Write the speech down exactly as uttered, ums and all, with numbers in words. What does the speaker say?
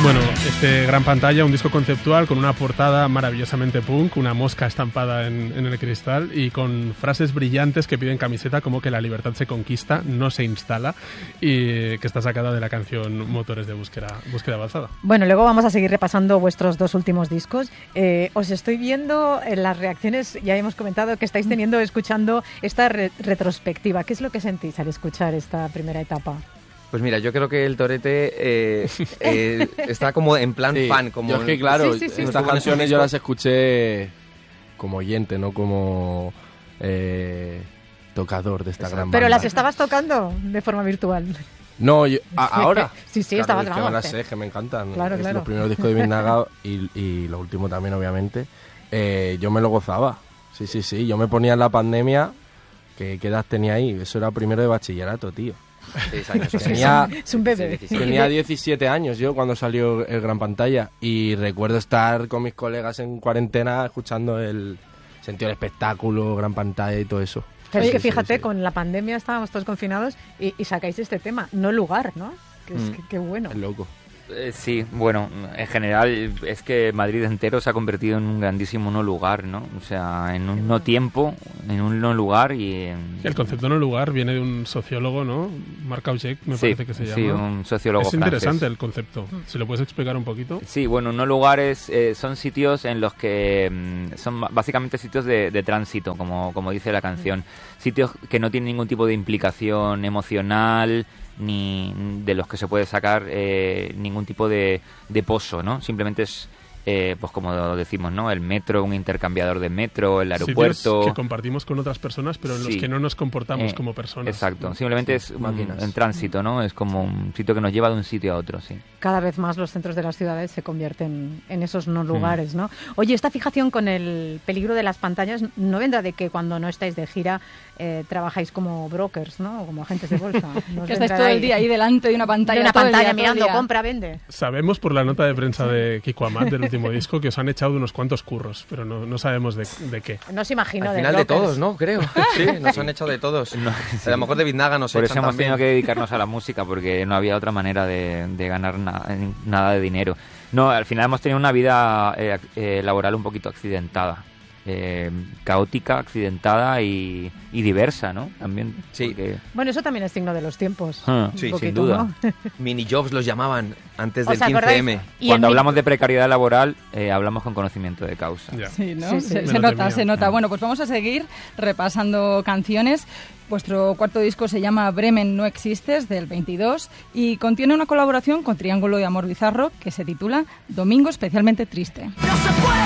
Bueno, este Gran Pantalla, un disco conceptual con una portada maravillosamente punk, una mosca estampada en, en el cristal y con frases brillantes que piden camiseta como que la libertad se conquista, no se instala, y que está sacada de la canción Motores de Búsqueda, búsqueda Avanzada. Bueno, luego vamos a seguir repasando vuestros dos últimos discos. Eh, os estoy viendo en las reacciones, ya hemos comentado que estáis teniendo, escuchando esta re- retrospectiva. ¿Qué es lo que sentís al escuchar esta primera etapa? Pues mira, yo creo que el Torete eh, eh, está como en plan sí, fan. Como yo es que claro, sí, sí, sí. estas canciones yo las escuché como oyente, no como eh, tocador de esta Exacto. gran Pero banda. las estabas tocando de forma virtual. No, yo, a, ahora. Sí, sí, claro, estabas es que grabando. me las sé, que me encantan. Claro, es claro. Los primeros discos de Biznaga y, y los últimos también, obviamente. Eh, yo me lo gozaba. Sí, sí, sí. Yo me ponía en la pandemia. ¿Qué, qué edad tenía ahí? Eso era primero de bachillerato, tío. Seis años. Tenía, Es un bebé. tenía diecisiete años yo cuando salió el Gran Pantalla y recuerdo estar con mis colegas en cuarentena escuchando el sentido del espectáculo, Gran Pantalla y todo eso. Pero es que Sí, sí, fíjate, sí. con la pandemia estábamos todos confinados y, y sacáis este tema, no lugar, ¿no? Que es Mm. que, qué bueno. Es loco. Eh, sí, bueno, en general es que Madrid entero se ha convertido en un grandísimo no lugar, ¿no? O sea, en un no tiempo, en un no lugar y... En... El concepto no lugar viene de un sociólogo, ¿no? Marc Augé, me sí, parece que se llama. sí, un sociólogo Es interesante francés. el concepto. ¿Se lo puedes explicar un poquito? Sí, bueno, no lugares eh, son sitios en los que mm, son ba- básicamente sitios de, de tránsito, como, como dice la canción. Sitios que no tienen ningún tipo de implicación emocional, ni de los que se puede sacar eh, ningún tipo de, de pozo, ¿no? Simplemente es, eh, pues como decimos, ¿no? El metro, un intercambiador de metro, el aeropuerto... Sitios que compartimos con otras personas, pero en los Sí. que no nos comportamos Eh, como personas. Exacto, ¿no? simplemente es un, máquinas. en tránsito, ¿no? Es como un sitio que nos lleva de un sitio a otro, sí. Cada vez más los centros de las ciudades se convierten en esos no lugares, ¿no? Oye, esta fijación con el peligro de las pantallas no vendrá de que cuando no estáis de gira eh, trabajáis como brokers, ¿no? O como agentes de bolsa. ¿No os Que estáis vendrá todo ahí el día ahí delante de una pantalla. de una todo el pantalla día, todo el mirando, día. compra, vende. Sabemos por la nota de prensa de Kiko Amat del último disco que os han echado unos cuantos curros, pero no, no sabemos de, de qué. No os imagino Al de final de brokers. todos, ¿no? Creo. Sí, nos han echado de todos. A lo mejor de Biznaga nos Por eso echan hemos también. tenido que dedicarnos a la música, porque no había otra manera de, de ganar na- nada de dinero. No, al final hemos tenido una vida eh, ac- eh, laboral un poquito accidentada. Eh, caótica, accidentada y, y diversa, ¿no? También. Sí. porque- Bueno, eso también es signo de los tiempos. Ah, un sí, sin poquito, duda. ¿no? Mini jobs los llamaban antes ¿Os del quince acordáis? eme. Y Cuando en mi- hablamos de precariedad laboral, eh, hablamos con conocimiento de causa. Ya. Sí, ¿no? Sí, sí. Se, Me se lo nota, temía. se nota. Bueno, pues vamos a seguir repasando canciones. Vuestro cuarto disco se llama Bremen no existes, del veintidós, y contiene una colaboración con Triángulo de Amor Bizarro que se titula Domingo especialmente triste.